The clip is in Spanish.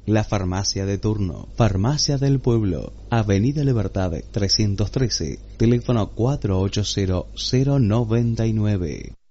La farmacia de turno, Farmacia del Pueblo, Avenida Libertad 313, teléfono 480-099.